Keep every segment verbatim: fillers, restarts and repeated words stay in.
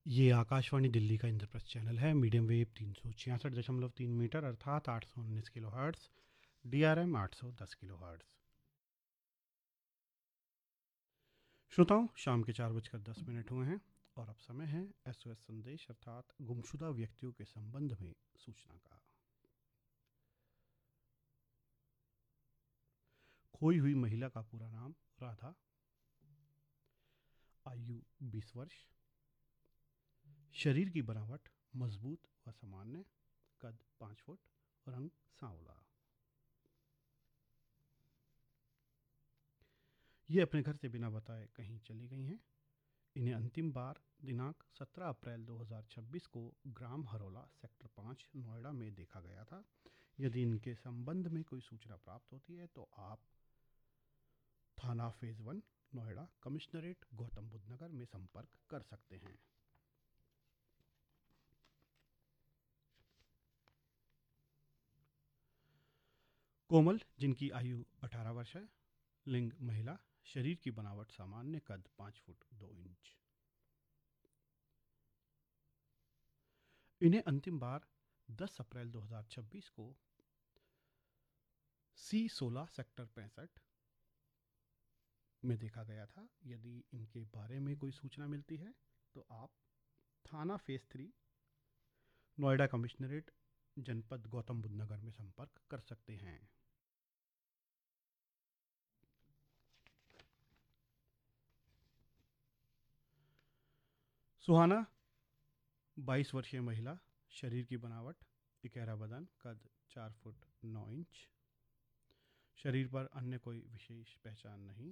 ये आकाशवाणी दिल्ली का इंद्रप्रस्थ चैनल है। मीडियम वेव तीन सौ छियासठ दशमलव तीन मीटर अर्थात आठ सौ उन्नीस kilo hertz. D R M आठ सौ दस किलो हर्ट्स। श्रोताओं, शाम के चार बजकर दस मिनट हुए हैं और अब समय है एस ओ एस संदेश अर्थात गुमशुदा व्यक्तियों के संबंध में सूचना का। खोई हुई महिला का पूरा नाम राधा, आयु बीस वर्ष, शरीर की बनावट मजबूत व सामान्य, कद पाँच फुट, रंग सांवला। ये अपने घर से बिना बताए कहीं चली गई हैं। इन्हें अंतिम बार दिनांक सत्रह अप्रैल दो हज़ार छब्बीस को ग्राम हरोला सेक्टर पाँच नोएडा में देखा गया था। यदि इनके संबंध में कोई सूचना प्राप्त होती है तो आप थाना phase one Noida commissionerate Gautam Buddha नगर में संपर्क कर सकते हैं। कोमल, जिनकी आयु अठारह वर्ष है, लिंग महिला, शरीर की बनावट सामान्य, कद पाँच फुट दो इंच। इन्हें अंतिम बार दस अप्रैल दो हज़ार छब्बीस को सी सोलह सेक्टर पैंसठ में देखा गया था। यदि इनके बारे में कोई सूचना मिलती है तो आप थाना फेज थ्री नोएडा कमिश्नरेट जनपद गौतम बुद्ध नगर में संपर्क कर सकते हैं। सुहाना, बाईस वर्षीय महिला, शरीर की बनावट इकेरा बदन, कद चार फुट नौ इंच, शरीर पर अन्य कोई विशेष पहचान नहीं।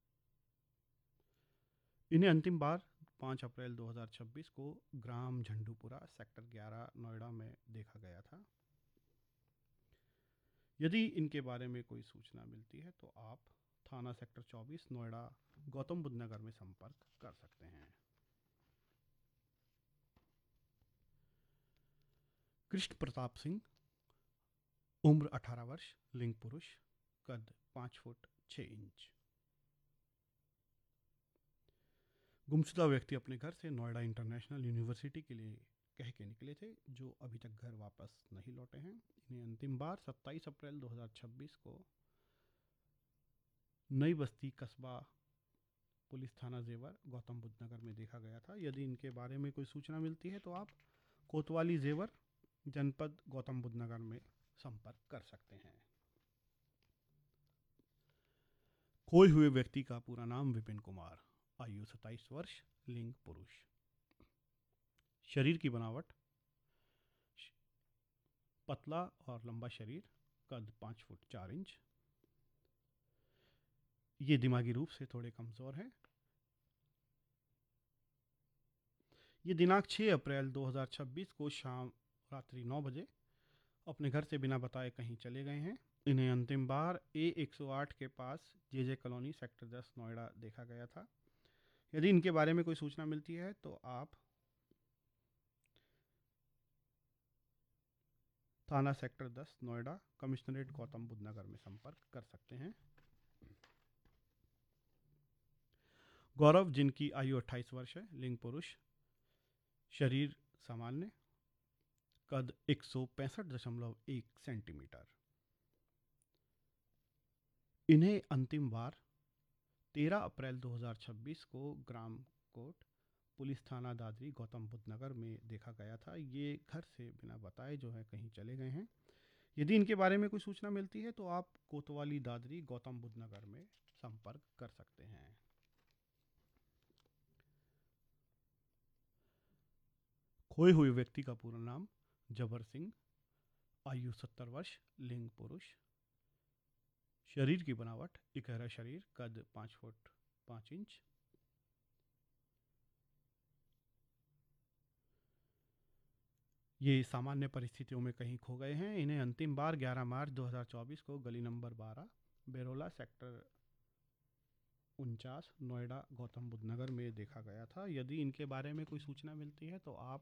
इन्हें अंतिम बार पाँच अप्रैल दो हज़ार छब्बीस को ग्राम झंडूपुरा सेक्टर ग्यारह नोएडा में देखा गया था। यदि इनके बारे में कोई सूचना मिलती है तो आप थाना सेक्टर चौबीस नोएडा गौतम बुद्ध नगर में संपर्क कर सकते हैं। कृष्ण प्रताप सिंह, उम्र अठारह वर्ष, लिंग पुरुष, कद पाँच फुट छः इंच। गुमशुदा व्यक्ति अपने घर से नोएडा इंटरनेशनल यूनिवर्सिटी के लिए कह के निकले थे, जो अभी तक घर वापस नहीं लौटे हैं। इन्हें अंतिम बार सत्ताईस अप्रैल दो हज़ार छब्बीस को नई बस्ती कस्बा पुलिस थाना जेवर गौतम बुद्ध नगर में देखा गया था। यदि इनके बारे में कोई सूचना मिलती है तो आप कोतवाली जेवर जनपद गौतम बुद्ध नगर में संपर्क कर सकते हैं। खोए हुए व्यक्ति का पूरा नाम विपिन कुमार, आयु सत्ताईस वर्ष, लिंग पुरुष, शरीर की बनावट पतला और लंबा शरीर, कद पाँच फुट चार इंच। ये दिमागी रूप से थोड़े कमज़ोर हैं। ये दिनांक छः अप्रैल दो हज़ार छब्बीस को शाम रात्रि नौ बजे अपने घर से बिना बताए कहीं चले गए हैं। इन्हें अंतिम बार ए एक सौ आठ के पास जे जे कॉलोनी सेक्टर दस नोएडा देखा गया था। यदि इनके बारे में कोई सूचना मिलती है तो आप थाना सेक्टर दस नोएडा कमिश्नरेट गौतम बुद्ध नगर में संपर्क कर सकते हैं। गौरव, जिनकी आयु अट्ठाईस वर्ष है, लिंग पुरुष, शरीर सामान्य, कद एक सौ पैंसठ दशमलव एक सेंटीमीटर। इन्हें अंतिम बार तेरह अप्रैल दो हज़ार छब्बीस को ग्राम कोट पुलिस थाना दादरी गौतम बुद्ध नगर में देखा गया था। ये घर से बिना बताए जो है कहीं चले गए हैं। यदि इनके बारे में कोई सूचना मिलती है तो आप कोतवाली दादरी गौतम बुद्ध नगर में संपर्क कर सकते हैं। खोए हुए व्यक्ति का पूरा नाम जबर सिंह, आयु सत्तर वर्ष, लिंग पुरुष, शरीर की बनावट इकहरा शरीर, कद पाँच फुट पाँच इंच। ये सामान्य परिस्थितियों में कहीं खो गए हैं। इन्हें अंतिम बार ग्यारह मार्च दो हज़ार चौबीस को गली नंबर बारह बेरोला सेक्टर उनचास नोएडा गौतम बुद्ध नगर में देखा गया था। यदि इनके बारे में कोई सूचना मिलती है तो आप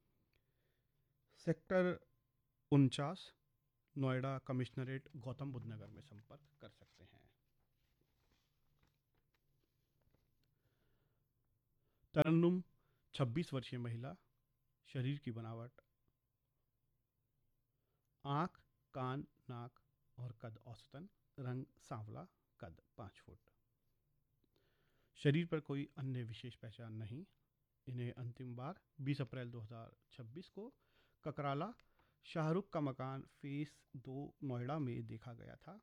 सेक्टर उनचास नोएडा कमिश्नरेट गौतम बुद्ध नगर में संपर्क कर सकते हैं। तरन्नुम, छब्बीस वर्षीय महिला, शरीर की बनावट आँख, कान, नाक और कद औसतन, रंग सांवला, कद पाँच फुट। शरीर पर कोई अन्य विशेष पहचान नहीं। इन्हें अंतिम बार बीस अप्रैल दो हज़ार छब्बीस को ककराला शाहरुख का मकान फेस दो नोएडा में देखा गया था।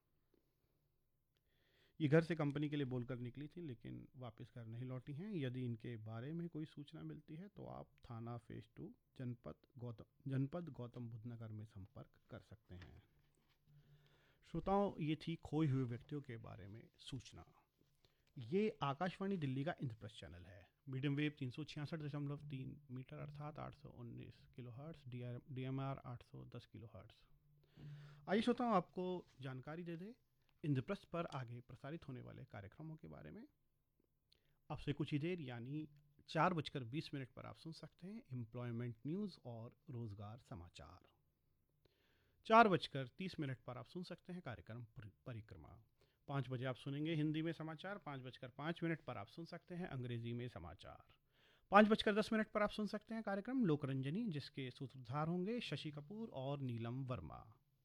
ये घर से कंपनी के लिए बोलकर निकली थी, लेकिन वापस घर नहीं लौटी हैं। यदि इनके बारे में कोई सूचना मिलती है तो आप थाना फेस टू जनपद गौतम जनपद गौतम बुद्ध नगर में संपर्क कर सकते हैं। श्रोताओं, ये थी खोए हुए व्यक्तियों के बारे में सूचना। ये आकाशवाणी दिल्ली का इंद्रप्रस्थ चैनल है। मीडियम वेव तीन सौ छियासठ दशमलव तीन मीटर अर्थात आठ सौ उन्नीस kilo hertz, D M R आठ सौ दस किलो हर्ट्स। आइए श्रोताओं, आपको जानकारी दे दे इंद्रप्रस्थ पर आगे प्रसारित होने वाले कार्यक्रमों के बारे में। आपसे कुछ ही देर यानी चार बजकर बीस मिनट पर आप सुन सकते हैं एम्प्लॉयमेंट न्यूज़ और रोजगार समाचार। चार बजकर तीस मिनट पर आप सुन सकते हैं कार्यक्रम परिक्रमा। पाँच बजे आप सुनेंगे हिंदी में समाचार। पाँच बजकर पाँच मिनट पर आप सुन सकते हैं अंग्रेजी में समाचार। पाँच बजकर दस मिनट पर आप सुन सकते हैं कार्यक्रम लोकरंजनी, जिसके सूत्रधार होंगे शशि कपूर और नीलम वर्मा।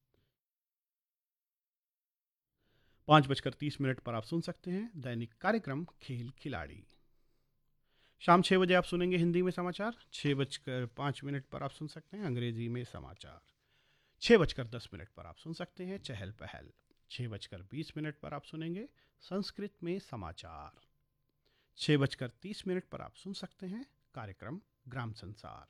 पाँच बजकर तीस मिनट पर आप सुन सकते हैं दैनिक कार्यक्रम खेल खिलाड़ी। शाम छः बजे आप सुनेंगे हिंदी में समाचार। छः बजकर पाँच मिनट पर आप सुन सकते हैं अंग्रेजी में समाचार। छः बजकर दस मिनट पर आप सुन सकते हैं चहल पहल। छः बजकर बीस मिनट पर आप सुनेंगे संस्कृत में समाचार। छः बजकर तीस मिनट पर आप सुन सकते हैं कार्यक्रम ग्राम संसार।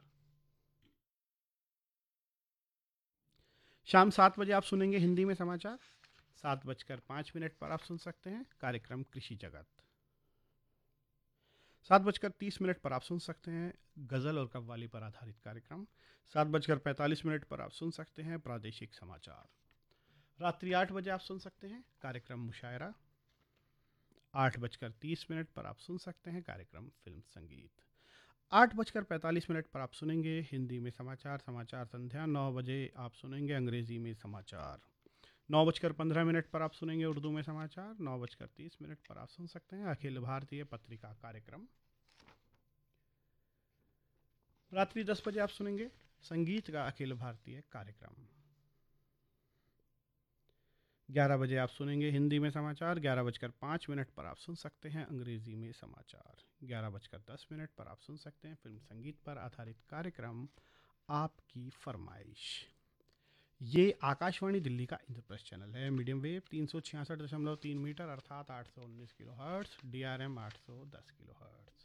शाम सात बजे आप सुनेंगे हिंदी में समाचार। सात बजकर पाँच मिनट पर आप सुन सकते हैं कार्यक्रम कृषि जगत। सात बजकर तीस मिनट पर आप सुन सकते हैं गज़ल और कव्वाली पर आधारित कार्यक्रम। सात बजकर पैंतालीस मिनट पर आप सुन सकते हैं प्रादेशिक समाचार। रात्रि आठ बजे आप सुन सकते हैं कार्यक्रम मुशायरा। आठ बजकर तीस मिनट पर आप सुन सकते हैं कार्यक्रम फिल्म संगीत। आठ बजकर पैंतालीस मिनट पर आप सुनेंगे हिंदी में समाचार समाचार संध्या। नौ बजे आप सुनेंगे अंग्रेजी में समाचार। नौ बजकर पंद्रह मिनट पर आप सुनेंगे उर्दू में समाचार। नौ बजकर तीस मिनट पर आप सुन सकते हैं अखिल भारतीय पत्रिका कार्यक्रम। रात्रि दस बजे आप सुनेंगे संगीत का अखिल भारतीय कार्यक्रम। ग्यारह बजे आप सुनेंगे हिंदी में समाचार। ग्यारह बजकर पाँच मिनट पर आप सुन सकते हैं अंग्रेजी में समाचार। ग्यारह बजकर दस मिनट पर आप सुन सकते हैं फिल्म संगीत पर आधारित कार्यक्रम आपकी फरमाइश। ये आकाशवाणी दिल्ली का इंद्रप्रस्थ चैनल है। मीडियम वेव तीन सौ छियासठ दशमलव तीन मीटर अर्थात आठ सौ उन्नीस kilo hertz, D R M आठ सौ दस किलो हर्ट्स।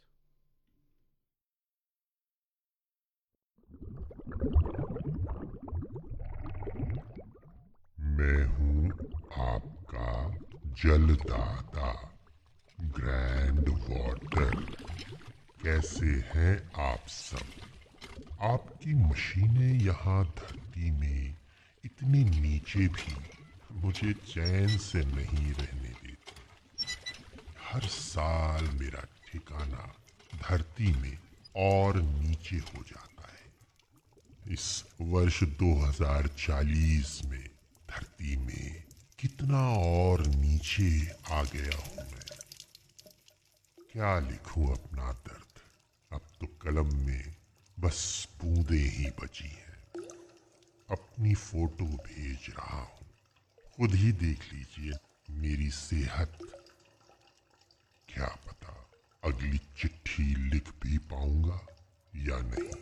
मैं हूँ आपका जलदाता ग्रैंड वाटर। कैसे हैं आप सब? आपकी मशीनें यहाँ धरती में इतनी नीचे भी मुझे चैन से नहीं रहने देती। हर साल मेरा ठिकाना धरती में और नीचे हो जाता है। इस वर्ष दो हज़ार चालीस में धरती में कितना और नीचे आ गया हूं मैं। क्या लिखूं अपना दर्द? अब तो कलम में बस बूंदें ही बची हैं। अपनी फोटो भेज रहा हूं, खुद ही देख लीजिए मेरी सेहत। क्या पता अगली चिट्ठी लिख भी पाऊंगा या नहीं।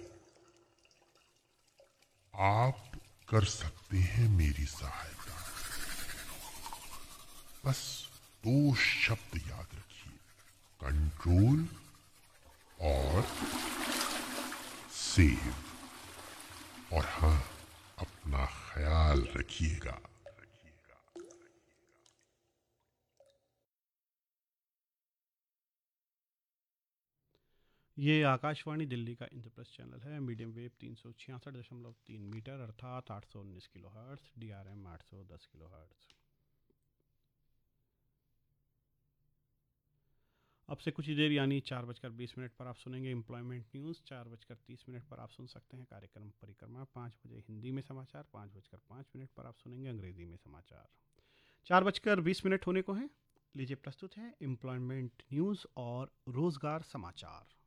आप कर सकते हैं मेरी सहायता। बस दो शब्द याद रखिए, कंट्रोल और सेव। और हाँ, अपना ख्याल रखिएगा। ये आकाशवाणी दिल्ली का इंद्रप्रस्थ चैनल है। मीडियम वेव तीन सौ छियासठ दशमलव तीन मीटर अर्थात आठ सौ उन्नीस kilo hertz, D R M आठ सौ दस किलो हर्ट्स। अब से कुछ ही देर यानी चार बजकर बीस मिनट पर आप सुनेंगे एम्प्लॉयमेंट न्यूज़। चार बजकर तीस मिनट पर आप सुन सकते हैं कार्यक्रम परिक्रमा। पाँच बजे हिंदी में समाचार। पाँच बजकर पाँच मिनट पर आप सुनेंगे अंग्रेजी में समाचार। चार बजकर बीस मिनट होने को हैं। लीजिए प्रस्तुत है एम्प्लॉयमेंट न्यूज़ और रोज़गार समाचार।